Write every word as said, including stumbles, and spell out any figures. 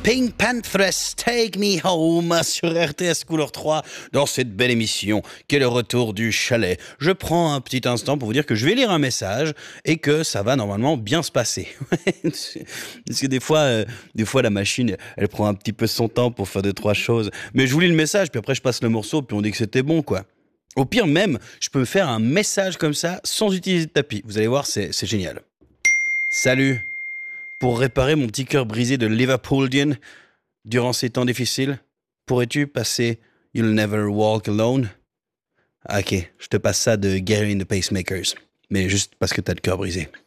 Pink Panthers, Take Me Home sur R T S Couleur trois dans cette belle émission qu'est le retour du chalet. Je prends un petit instant pour vous dire que je vais lire un message et que ça va normalement bien se passer. Parce que des fois, euh, des fois la machine, elle prend un petit peu son temps pour faire deux, trois choses. Mais je vous lis le message, puis après je passe le morceau, puis on dit que c'était bon, quoi. Au pire même, je peux faire un message comme ça sans utiliser de tapis. Vous allez voir, c'est, c'est génial. Salut. Pour réparer mon petit cœur brisé de Liverpoolian durant ces temps difficiles, pourrais-tu passer You'll Never Walk Alone? Ok, je te passe ça de Gary and the Pacemakers, mais juste parce que t'as le cœur brisé.